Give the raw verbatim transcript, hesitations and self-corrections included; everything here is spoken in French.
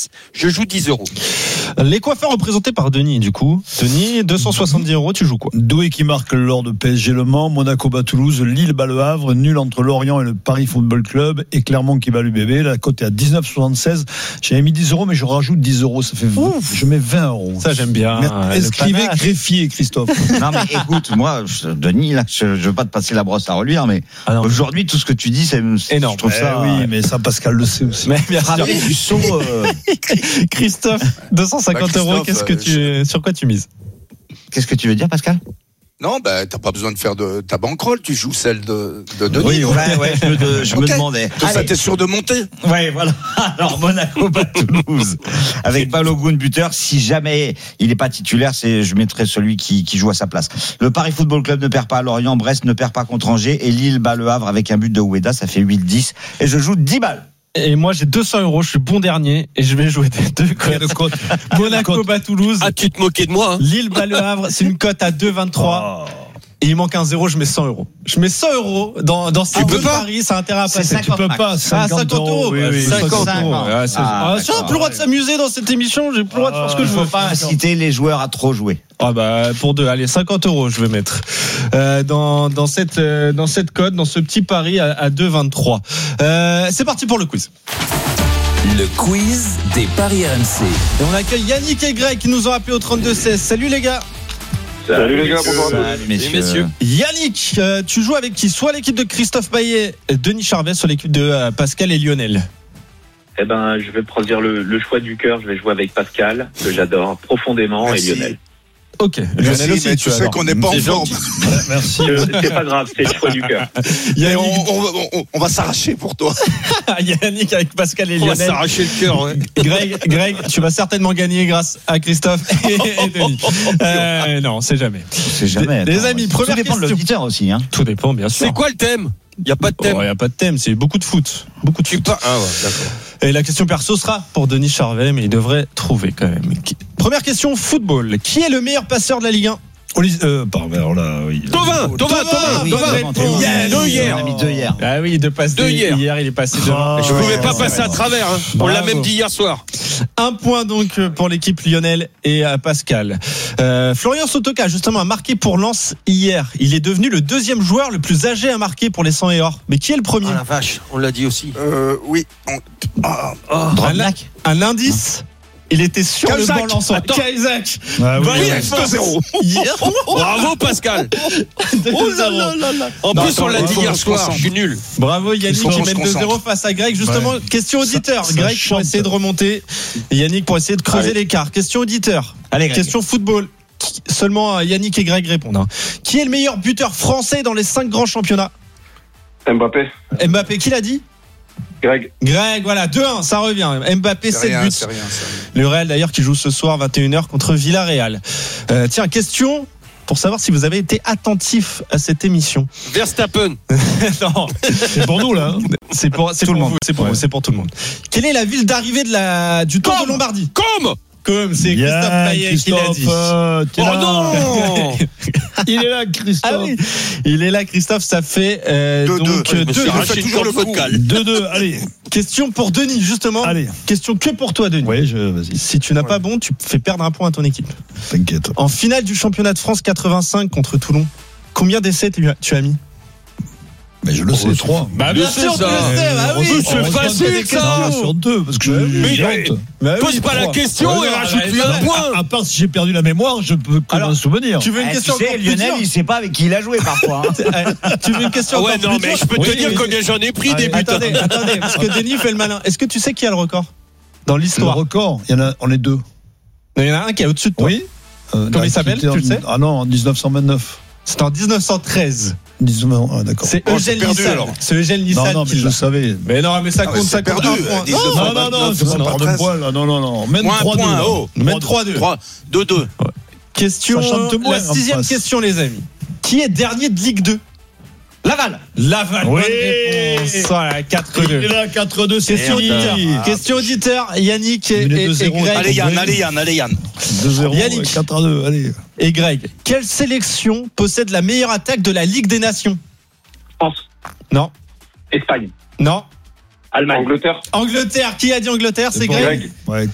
dix. Je joue dix euros. Les coiffeurs représentés par Denis, du coup. Denis, deux cent soixante-dix euros, tu joues quoi? Doué qui marque lors de P S G Le Mans, Monaco bat Toulouse, Lille bat Le Havre, nul entre Lorient et le Paris Football Club, et Clermont qui bat l'U B B. La cote est à dix-neuf virgule soixante-seize. J'avais mis dix euros, mais je rajoute dix euros. Ça fait vingt. Je mets vingt euros. Ça, j'aime bien. Mais escrivez greffier, Christophe. Non, mais écoute, moi, je, Denis, là, je, je veux pas te passer la brosse à reluire, mais ah aujourd'hui, tout ce que tu dis, c'est énorme. Je trouve eh ça. Oui, mais ça, Pascal le sait aussi. Mais bien sûr. Du saut, euh... Christophe, deux cent cinquante bah, euros, qu'est-ce que tu, je... sur quoi tu mises? Qu'est-ce que tu veux dire, Pascal? Non, bah, t'as pas besoin de faire de ta bankroll, tu joues celle de, de Denis. Oui, ouais, ouais, je me, de, je okay. me demandais. Tout ça, t'es sûr de monter? Ouais, voilà. Alors, Monaco bat Toulouse. Avec Balogun buteur, si jamais il n'est pas titulaire, c'est, je mettrai celui qui, qui joue à sa place. Le Paris Football Club ne perd pas à Lorient, Brest ne perd pas contre Angers, et Lille bat Le Havre avec un but de Oueda, ça fait huit dix. Et je joue dix balles. Et moi, j'ai deux cents euros, je suis bon dernier, et je vais jouer des deux cotes. Monaco bat Toulouse. Ah, tu te moquais de moi, hein. Lille bat Le Havre, c'est une cote à deux virgule vingt-trois. Oh. Et il manque un zéro, je mets cent euros. Je mets cent euros dans, dans ces deux paris, ça a intérêt à passer. cinquante, tu peux pas, cinquante, ah, cinquante euros. Oui, oui, cinquante euros. Ah, ah, j'ai plus le droit de s'amuser dans cette émission, j'ai plus le droit de faire ce que je veux. Il ne faut pas inciter les joueurs à trop jouer. Ah bah pour deux, allez cinquante euros je vais mettre euh, dans dans cette euh, dans cette cote, dans ce petit pari à, à deux virgule vingt-trois. Euh, c'est parti pour le quiz. Le quiz des paris R M C. Et on accueille Yannick et Greg qui nous ont appelé au trente-deux seize. Salut les gars. Salut les gars, bonjour. Salut messieurs. messieurs. Yannick, euh, tu joues avec qui? Soit l'équipe de Christophe Payet, Denis Charvet, soit l'équipe de euh, Pascal et Lionel. Eh ben, je vais produire le, le choix du cœur. Je vais jouer avec Pascal, que j'adore profondément, Merci. et Lionel. Ok, Merci, Lionel aussi, mais tu sais alors. qu'on n'est pas en forme. Merci. Euh, c'est pas grave, c'est le choix du cœur. Et on, on, on, on va s'arracher pour toi. Yannick avec Pascal et on Lionel. On va s'arracher le cœur. Ouais. Greg, Greg, tu vas certainement gagner grâce à Christophe et, et Denis. Euh, non, c'est jamais. C'est jamais. Les, les amis, première question. Tout dépend de l'auditeur aussi. Hein. Tout dépend, bien sûr. C'est quoi le thème? Il n'y a pas de thème. Il oh, n'y a pas de thème, c'est beaucoup de foot. Beaucoup de tu foot. Pas... Ah ouais, d'accord. Et la question perso sera pour Denis Charvet, mais il devrait trouver quand même. Première question, football. Qui est le meilleur passeur de la Ligue un? Euh, pardon, là, oui. Thauvin, Thauvin, Thauvin, Thauvin. Hier, deux hier. On a mis deux hier. Ah oui, deux passes deux hier. Hier, il est passé devant. Oh, je ne pouvais pas ouais, passer ouais. à travers. Hein. On l'a même dit hier soir. Un point donc pour l'équipe Lionel et Pascal. Euh, Florian Sotoka, justement, a marqué pour Lens hier. Il est devenu le deuxième joueur le plus âgé à marquer pour les cent et or. Mais qui est le premier? Ah la vache, on l'a dit aussi. Euh, oui. On... Ah, ah. Un, un indice. Il était sur Cahuzac. le banc Lensois. Cahuzac. Ah, oui, oui, deux zéro. Bravo Pascal. Oh là là là là. En non, plus attends, on l'a dit hier soir, je suis nul. Bravo Yannick qui mène deux zéro face à Greg. Justement, ouais. Question auditeur. Ça, ça Greg chante. Pour essayer de remonter. Et Yannick pour essayer de creuser Allez. l'écart. Question auditeur. Allez, question football. Seulement Yannick et Greg répondent. Hein. Qui est le meilleur buteur français dans les cinq grands championnats? Mbappé. Mbappé, qui l'a dit? Greg. Greg, voilà, deux un, ça revient. Mbappé, sept buts. C'est rien, c'est rien. Le Real d'ailleurs qui joue ce soir vingt et une heures contre Villarreal. Euh, tiens, question pour savoir si vous avez été attentif à cette émission. Verstappen. Non, c'est pour nous là. Hein. C'est pour, c'est tout pour le vous, monde. c'est pour ouais. vous, c'est pour tout le monde. Quelle est la ville d'arrivée de la du Tour Comme. de Lombardie? Comme. Comme c'est Bien, Christophe Payet qui l'a dit. Euh, oh là. Non. Il est là, Christophe. Ah oui. Il est là, Christophe. Ça fait euh, deux, donc deux. deux. Je fais toujours le vocal. deux deux. Allez. Question pour Denis justement. Allez. Question que pour toi, Denis. Oui, je. Vas-y. Si tu n'as ouais. pas bon, tu fais perdre un point à ton équipe. T'inquiète. En finale du championnat de France quatre-vingt-cinq contre Toulon, combien d'essais tu as mis? Mais je le oh, sais, trois. Bah bien sûr, tu le sais, bah oui. C'est facile ça. Sur deux, parce que mais je bah pose oui, pas trois. La question ouais, et rajoute-lui un point. À part si j'ai perdu la mémoire, je peux me souvenir. Tu veux une eh, question tu sais, Lionel, il sait pas avec qui il a joué parfois. Hein. Tu veux une question ah ouais, non, mais je peux te dire combien j'en ai pris des buts. Attendez, attendez, parce que Denis fait le malin. Est-ce que tu sais qui a le record dans l'histoire? Le record, il y en a, on est deux. Il y en a un qui est au-dessus de toi. Oui. Comment il s'appelle? Tu le sais? Ah non, en dix-neuf cent vingt-neuf. C'était en dix-neuf cent treize. dix-neuf, ah, d'accord. C'est Eugène Lissal. C'est Eugène Lissal. Non, non, mais je le savais. Mais non, mais ça compte, ça compte. Perdu. Non, non, non, c'est pas par deux points, là. Non, non, non. Même trois deux. Oh, même trois deux. deux deux. Question, la sixième question, les amis. Qui est dernier de Ligue deux? Laval. Laval. Oui. Voilà, quatre deux. Il est là, quatre deux, c'est question auditeur. Ah, question auditeur, Yannick et, et, et Greg. Allez Yann, allez Yann, allez Yann. deux zéro, Yannick. quatre à deux, allez. Et Greg, quelle sélection possède la meilleure attaque de la Ligue des Nations? France. Non. Espagne. Non. Allemagne. Angleterre. Angleterre. Qui a dit Angleterre? C'est Greg. Ouais.